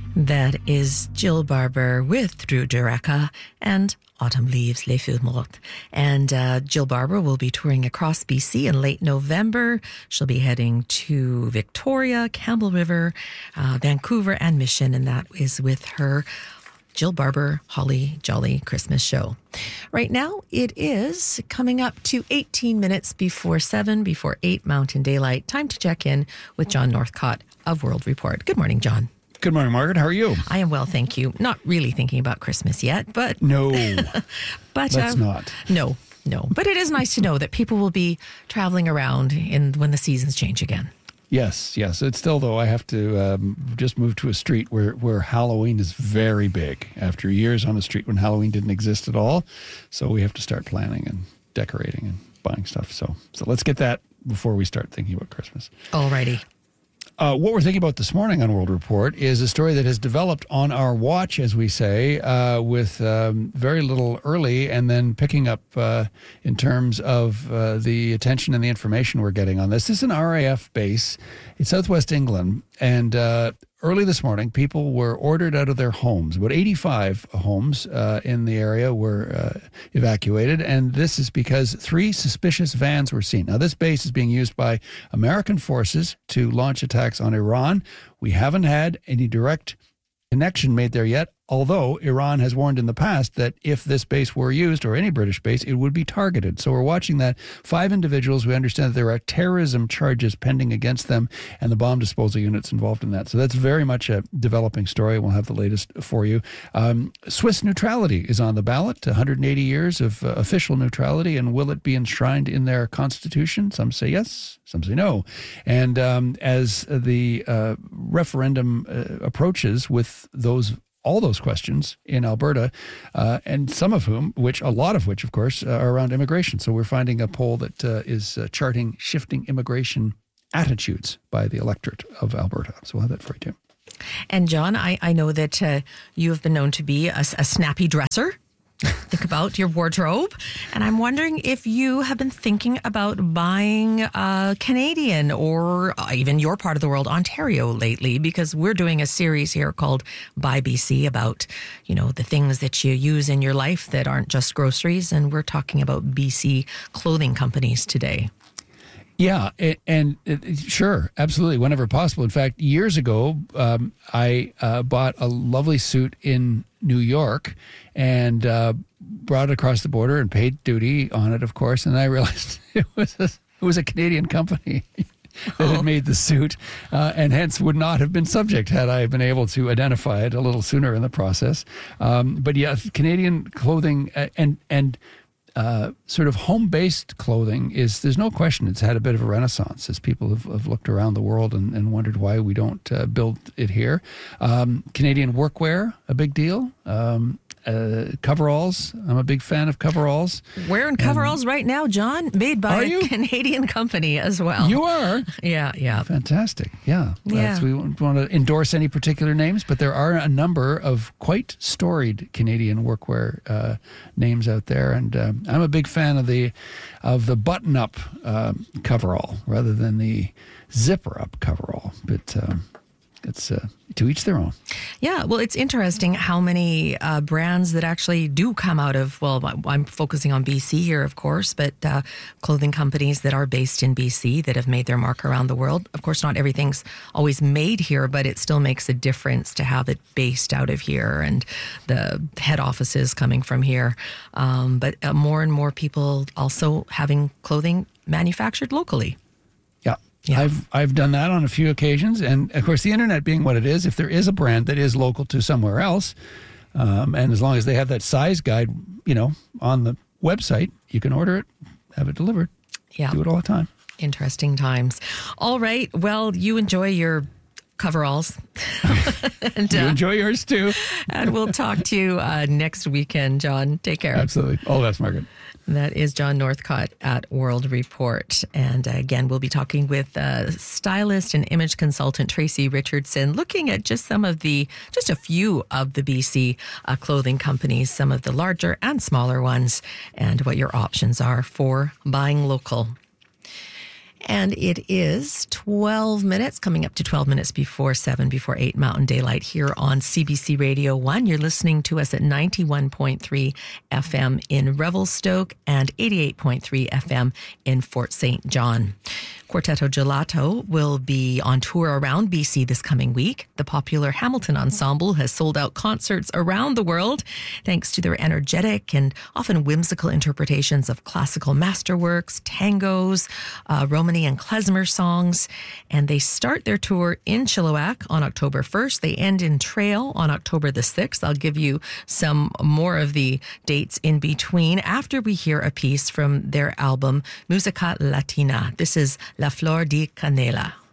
That is Jill Barber with Drew Dureka and Autumn Leaves, Les Feuilles Mortes. And Jill Barber will be touring across BC in late November. She'll be heading to Victoria, Campbell River, Vancouver, and Mission, and that is with her Jill Barber Holly Jolly Christmas show. Right now, it is coming up to 18 minutes before 7, before 8 Mountain Daylight. Time to check in with John Northcott of World Report. Good morning, John. Good morning, Margaret. How are you? I am well, thank you. Not really thinking about Christmas yet, but... No, but let's not. No. But it is nice to know that people will be traveling around when the seasons change again. Yes. It's still, though, I have to just move to a street where Halloween is very big. After years on a street when Halloween didn't exist at all. So we have to start planning and decorating and buying stuff. So let's get that before we start thinking about Christmas. Alrighty. What we're thinking about this morning on World Report is a story that has developed on our watch, as we say, with very little early and then picking up in terms of the attention and the information we're getting on this. This is an RAF base in southwest England, and early this morning, people were ordered out of their homes. About 85 homes in the area were evacuated, and this is because 3 suspicious vans were seen. Now, this base is being used by American forces to launch attacks on Iran. We haven't had any direct connection made there yet, although Iran has warned in the past that if this base were used, or any British base, it would be targeted. So we're watching that. 5 individuals, we understand that there are terrorism charges pending against them and the bomb disposal units involved in that. So that's very much a developing story. We'll have the latest for you. Swiss neutrality is on the ballot, 180 years of official neutrality, and will it be enshrined in their constitution? Some say yes, some say no. And as the referendum approaches with all those questions in Alberta, and a lot of which, of course, are around immigration. So we're finding a poll that is charting shifting immigration attitudes by the electorate of Alberta. So we'll have that for you too. And John, I know that you have been known to be a snappy dresser. Think about your wardrobe. And I'm wondering if you have been thinking about buying Canadian or even your part of the world, Ontario, lately, because we're doing a series here called Buy BC about, the things that you use in your life that aren't just groceries. And we're talking about BC clothing companies today. Yeah, and sure, absolutely, whenever possible. In fact, years ago, I bought a lovely suit in New York and brought it across the border and paid duty on it, of course. And I realized it was a Canadian company that had made the suit, and hence would not have been subject had I been able to identify it a little sooner in the process. But yeah, Canadian clothing and sort of home-based clothing there's no question it's had a bit of a renaissance as people have looked around the world and wondered why we don't build it here. Canadian workwear, a big deal. Coveralls. I'm a big fan of coveralls. Wearing coveralls right now, John, made by a Canadian company as well. You are? Yeah. Fantastic. Yeah. We don't want to endorse any particular names, but there are a number of quite storied Canadian workwear names out there, and I'm a big fan of the button-up coverall rather than the zipper-up coverall. But it's to each their own. Yeah, well, it's interesting how many brands that actually do come out of, I'm focusing on BC here, of course, but clothing companies that are based in BC that have made their mark around the world. Of course, not everything's always made here, but it still makes a difference to have it based out of here and the head offices coming from here. But more and more people also having clothing manufactured locally. Yeah. I've done that on a few occasions, and of course the internet being what it is, if there is a brand that is local to somewhere else, and as long as they have that size guide, on the website, you can order it, have it delivered. Yeah, do it all the time. Interesting times. All right, well, you enjoy your coveralls. And, you enjoy yours too. And we'll talk to you next weekend, John. Take care. Absolutely. All the best, Margaret. That is John Northcott at World Report. And again, we'll be talking with stylist and image consultant Tracy Richardson, looking at just a few of the BC clothing companies, some of the larger and smaller ones, and what your options are for buying local. And it is 12 minutes, coming up to 12 minutes before 7, before 8 Mountain Daylight here on CBC Radio 1. You're listening to us at 91.3 FM in Revelstoke and 88.3 FM in Fort St. John. Quartetto Gelato will be on tour around BC this coming week. The popular Hamilton Ensemble has sold out concerts around the world thanks to their energetic and often whimsical interpretations of classical masterworks, tangos, Romany and klezmer songs. And they start their tour in Chilliwack on October 1st. They end in Trail on October the 6th. I'll give you some more of the dates in between after we hear a piece from their album Musica Latina. This is La Flor de Canela.